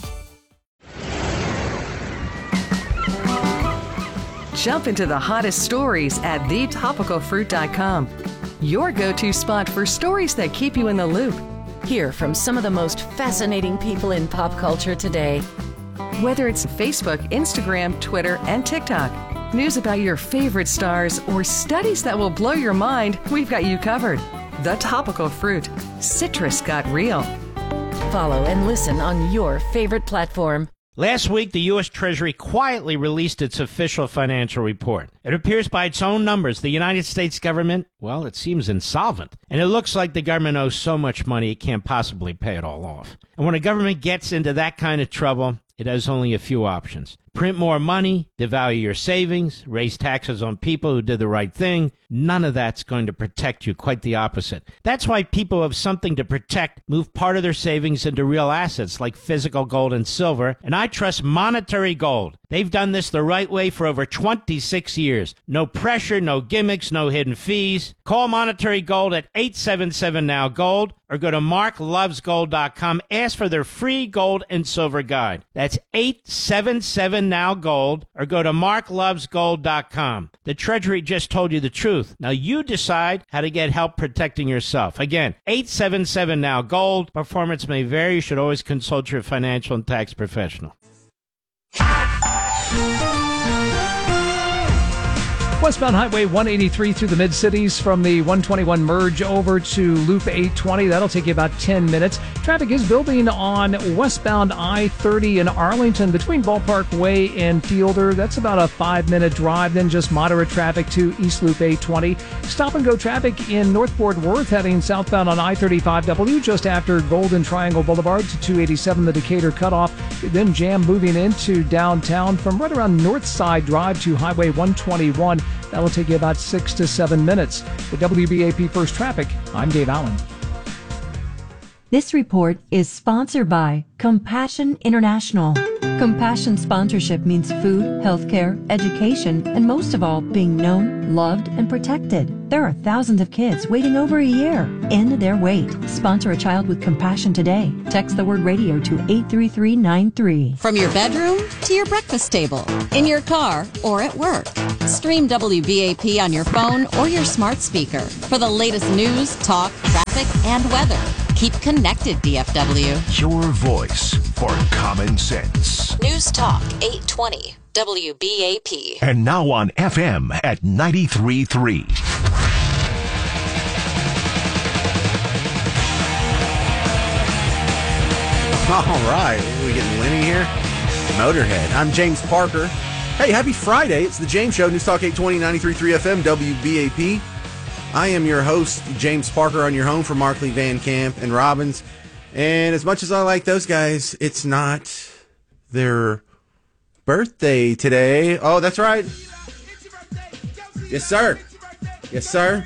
Jump into the hottest stories at the topical fruit dot com. Your go-to spot for stories that keep you in the loop. Hear from some of the most fascinating people in pop culture today. Whether it's Facebook, Instagram, Twitter, and TikTok, news about your favorite stars, or studies that will blow your mind, we've got you covered. The Topical Fruit. Citrus got real. Follow and listen on your favorite platform. Last week, the U S Treasury quietly released its official financial report. It appears by its own numbers, the United States government, well, it seems insolvent. And it looks like the government owes so much money it can't possibly pay it all off. And when a government gets into that kind of trouble, it has only a few options. Print more money, devalue your savings, raise taxes on people who did the right thing. None of that's going to protect you, quite the opposite. That's why people who have something to protect move part of their savings into real assets like physical gold and silver, and I trust Monetary Gold. They've done this the right way for over twenty-six years. No pressure, no gimmicks, no hidden fees. Call Monetary Gold at eight seven seven now gold or go to mark loves gold dot com. Ask for their free gold and silver guide. That's eight seven seven now gold or go to mark loves gold dot com. The Treasury just told you the truth. Now you decide how to get help protecting yourself. Again, eight seven seven now gold. Performance may vary. You should always consult your financial and tax professional. Westbound Highway one eighty-three through the mid-cities from the one twenty-one merge over to Loop eight twenty. That'll take you about ten minutes. Traffic is building on westbound I thirty in Arlington between Ballpark Way and Fielder. That's about a five-minute drive. Then just moderate traffic to East Loop eight twenty. Stop-and-go traffic in North Fort Worth heading southbound on I thirty-five W just after Golden Triangle Boulevard to two eighty-seven, the Decatur cutoff. Then jam moving into downtown from right around North Side Drive to Highway one twenty-one. That'll take you about six to seven minutes. With W B A P First Traffic, I'm Dave Allen. This report is sponsored by Compassion International. Compassion sponsorship means food, healthcare, education, and most of all, being known, loved, and protected. There are thousands of kids waiting over a year. End their wait. Sponsor a child with compassion today. Text the word radio to eight three three nine three. From your bedroom to your breakfast table, in your car or at work. Stream W B A P on your phone or your smart speaker for the latest news, talk, traffic, and weather. Keep connected, D F W. Your voice for common sense. News Talk eight twenty W B A P. And now on F M at ninety-three point three. All right, we getting Lenny here. Motorhead. I'm James Parker. Hey, happy Friday. It's the James Show, News Talk eight twenty, ninety-three point three F M, W B A P. I am your host, James Parker, on your home for Markley, Van Camp, and Robbins. And as much as I like those guys, it's not their birthday today. Oh, that's right. Yes, sir. Yes, sir.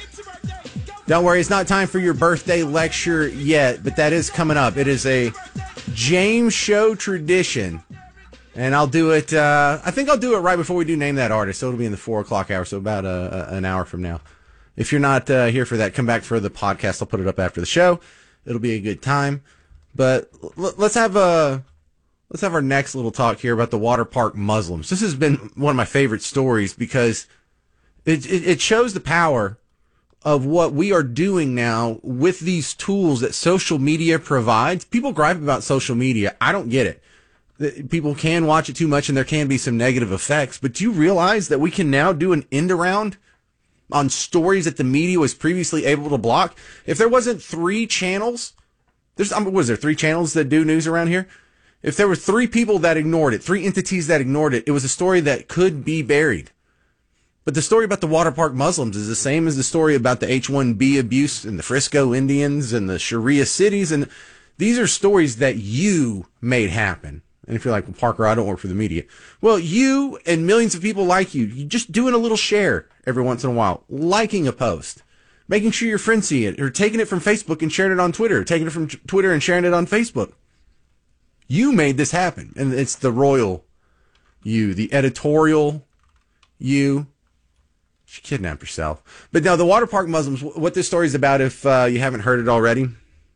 Don't worry, it's not time for your birthday lecture yet, but that is coming up. It is a James Show tradition. And I'll do it, uh, I think I'll do it right before we do Name That Artist. So it'll be in the four o'clock hour, so about a, a, an hour from now. If you're not uh, here for that, come back for the podcast. I'll put it up after the show. It'll be a good time. But l- let's have a let's have our next little talk here about the water park Muslims. This has been one of my favorite stories because it, it, it shows the power of what we are doing now with these tools that social media provides. People gripe about social media. I don't get it. People can watch it too much and there can be some negative effects. But do you realize that we can now do an end around on stories that the media was previously able to block? If there wasn't three channels, there's, um, was there three channels that do news around here? If there were three people that ignored it, three entities that ignored it, it was a story that could be buried. But the story about the water park Muslims is the same as the story about the H one B abuse and the Frisco Indians and the Sharia cities. And these are stories that you made happen. And if you're like, well, Parker, I don't work for the media. Well, you and millions of people like you, you just doing a little share every once in a while, liking a post, making sure your friends see it, or taking it from Facebook and sharing it on Twitter, or taking it from Twitter and sharing it on Facebook. You made this happen. And it's the royal you, the editorial you. She kidnapped herself. But now the water park Muslims, what this story is about, if uh, you haven't heard it already,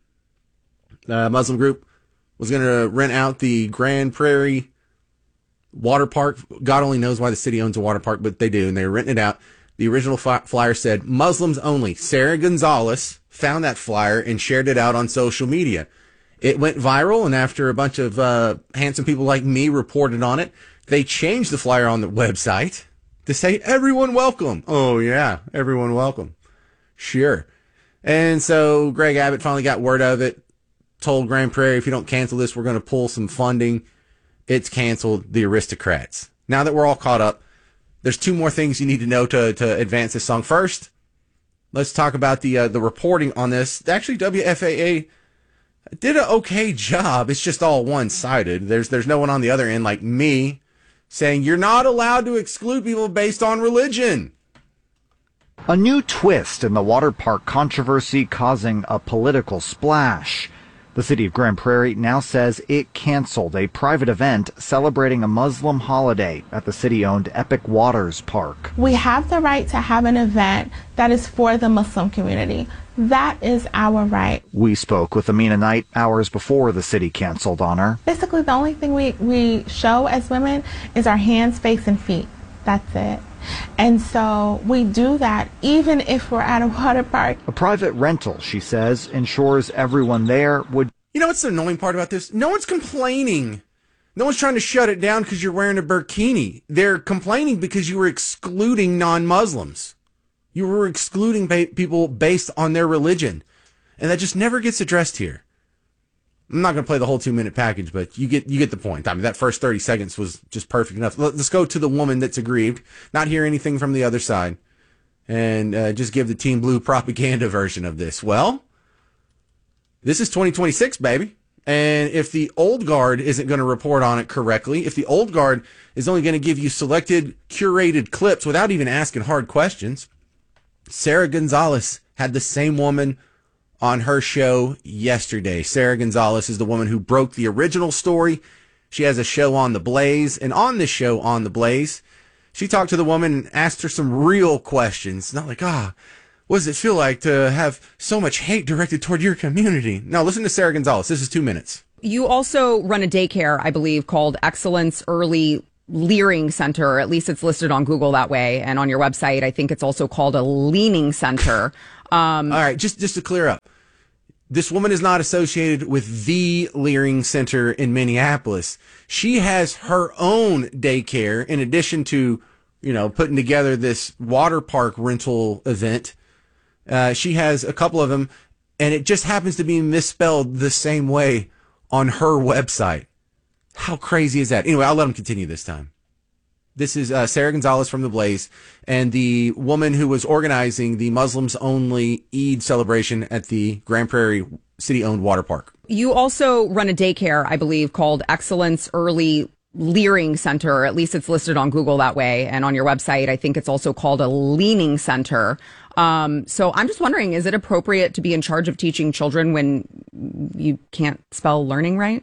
the Muslim group was going to rent out the Grand Prairie water park. God only knows why the city owns a water park, but they do, and they were renting it out. The original fi- flyer said, Muslims only. Sarah Gonzalez found that flyer and shared it out on social media. It went viral, and after a bunch of uh, handsome people like me reported on it, they changed the flyer on the website to say, everyone welcome. Oh, yeah, everyone welcome. Sure. And so Greg Abbott finally got word of it, told Grand Prairie, if you don't cancel this, we're going to pull some funding. It's canceled. The Aristocrats. Now that we're all caught up, there's two more things you need to know to, to advance this song. First, let's talk about the uh, the reporting on this. Actually, W F A A did an okay job. It's just all one-sided. There's there's no one on the other end like me saying you're not allowed to exclude people based on religion. A new twist in the water park controversy causing a political splash. The city of Grand Prairie now says it canceled a private event celebrating a Muslim holiday at the city-owned Epic Waters Park. We have the right to have an event that is for the Muslim community. That is our right. We spoke with Amina Knight hours before the city canceled on her. Basically, the only thing we, we show as women is our hands, face, and feet. That's it. And so we do that even if we're at a water park. A private rental, she says, ensures everyone there would... You know what's the annoying part about this? No one's complaining. No one's trying to shut it down because you're wearing a burkini. They're complaining because you were excluding non-Muslims. You were excluding ba- people based on their religion. And that just never gets addressed here. I'm not going to play the whole two-minute package, but you get you get the point. I mean, that first thirty seconds was just perfect enough. Let's go to the woman that's aggrieved, not hear anything from the other side, and uh, just give the Team Blue propaganda version of this. Well, this is twenty twenty-six, baby. And if the old guard isn't going to report on it correctly, if the old guard is only going to give you selected, curated clips without even asking hard questions, Sarah Gonzalez had the same woman on her show yesterday. Sarah Gonzalez is the woman who broke the original story. She has a show on The Blaze, and on this show on The Blaze, she talked to the woman and asked her some real questions. Not like, ah, what does it feel like to have so much hate directed toward your community? No, listen to Sarah Gonzalez. This is two minutes. You also run a daycare, I believe, called Excellence Early Leering Center, or at least it's listed on Google that way. And on your website, I think it's also called a Leaning Center. Um, All right, just, just to clear up. This woman is not associated with the Leering Center in Minneapolis. She has her own daycare in addition to, you know, putting together this water park rental event. Uh, she has a couple of them, and it just happens to be misspelled the same way on her website. How crazy is that? Anyway, I'll let him continue this time. This is uh, Sarah Gonzalez from The Blaze, and the woman who was organizing the Muslims-only Eid celebration at the Grand Prairie city-owned water park. You also run a daycare, I believe, called Excellence Early Leering Center, or at least it's listed on Google that way. And on your website, I think it's also called a Leaning Center. Um, so I'm just wondering, is it appropriate to be in charge of teaching children when you can't spell learning right?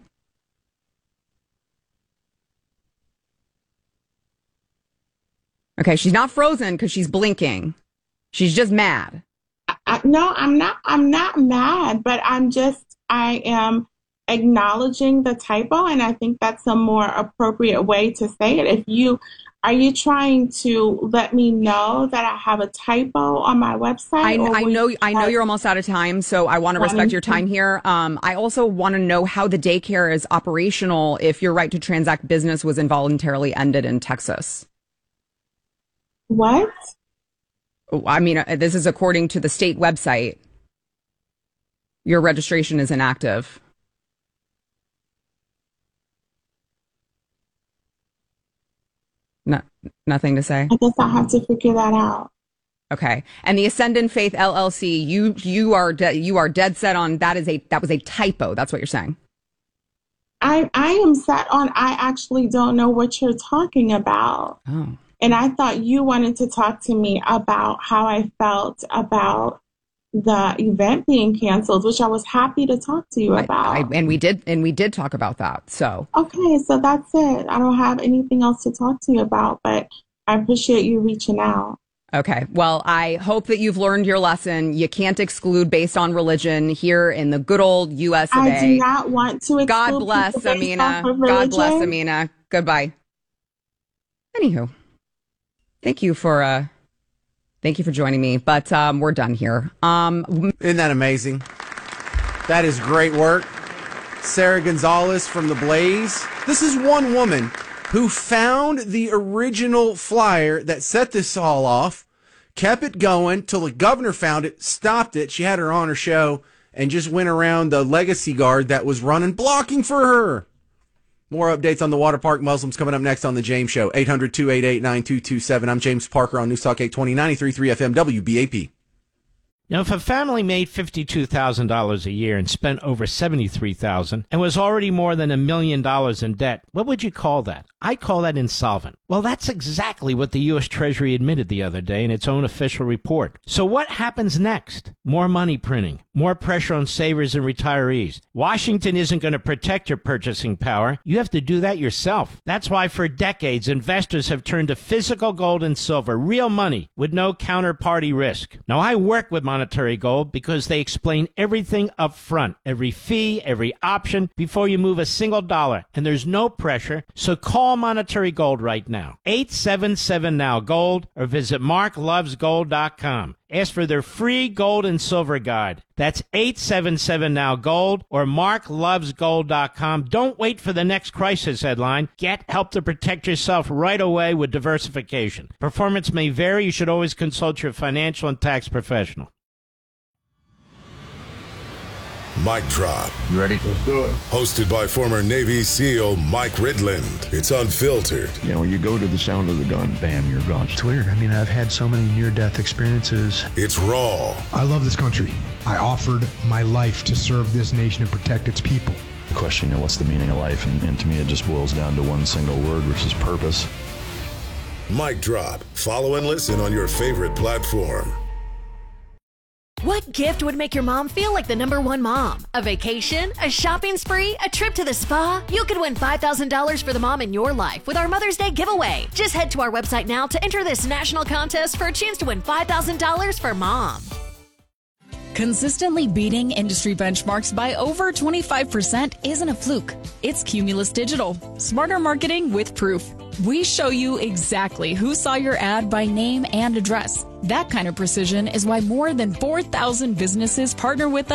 Okay, she's not frozen because she's blinking. She's just mad. I, no, I'm not. I'm not mad, but I'm just, I am acknowledging the typo, and I think that's a more appropriate way to say it. If you, are you trying to let me know that I have a typo on my website? I, I know, I know you're almost out of time, so I want to respect your time here. Um, I also want to know how the daycare is operational if your right to transact business was involuntarily ended in Texas. What? I mean, this is according to the state website. Your registration is inactive. No, nothing to say? I guess I'll have to figure that out. Okay. And the Ascendant Faith L L C, you you are de- you are dead set on that is a that was a typo. That's what you're saying. I I am set on I actually don't know what you're talking about. Oh. And I thought you wanted to talk to me about how I felt about the event being canceled, which I was happy to talk to you about. I, I, and we did, and we did talk about that. So okay, so that's it. I don't have anything else to talk to you about, but I appreciate you reaching out. Okay. Well, I hope that you've learned your lesson. You can't exclude based on religion here in the good old U S of A. I do not want to exclude. God bless, Amina. God bless, Amina. Goodbye. Anywho. Thank you for uh, thank you for joining me, but um, we're done here. Um, Isn't that amazing? That is great work. Sarah Gonzalez from The Blaze. This is one woman who found the original flyer that set this all off, kept it going till the governor found it, stopped it. She had her on her show and just went around the legacy guard that was running, blocking for her. More updates on the water park Muslims coming up next on The James Show. eight hundred, two eight eight, nine two two seven. I'm James Parker on News Talk eight twenty, ninety-three point three F M W B A P. Now, if a family made fifty-two thousand dollars a year and spent over seventy-three thousand dollars and was already more than a million dollars in debt, what would you call that? I call that insolvent. Well, that's exactly what the U S Treasury admitted the other day in its own official report. So what happens next? More money printing, more pressure on savers and retirees. Washington isn't going to protect your purchasing power. You have to do that yourself. That's why for decades, investors have turned to physical gold and silver, real money with no counterparty risk. Now, I work with Monetary Gold because they explain everything up front, every fee, every option, before you move a single dollar. And there's no pressure. So call small monetary gold right now. eight seven seven now gold or visit mark loves gold dot com. Ask for their free gold and silver guide. That's eight seven seven now gold or mark loves gold dot com. Don't wait for the next crisis headline. Get help to protect yourself right away with diversification. Performance may vary. You should always consult your financial and tax professional. Mic Drop. You ready? Let's do it. Hosted by former Navy SEAL Mike Ridland. It's unfiltered. You know, when you go to the sound of the gun, bam, you're gone. It's weird. I mean, I've had so many near-death experiences. It's raw. I love this country. I offered my life to serve this nation and protect its people. The question, you know, what's the meaning of life? And, and to me, it just boils down to one single word, which is purpose. Mic Drop. Follow and listen on your favorite platform. What gift would make your mom feel like the number one mom? A vacation? A shopping spree? A trip to the spa? You could win five thousand dollars for the mom in your life with our Mother's Day giveaway. Just head to our website now to enter this national contest for a chance to win five thousand dollars for mom. Consistently beating industry benchmarks by over twenty-five percent isn't a fluke. It's Cumulus Digital. Smarter marketing with proof. We show you exactly who saw your ad by name and address. That kind of precision is why more than four thousand businesses partner with us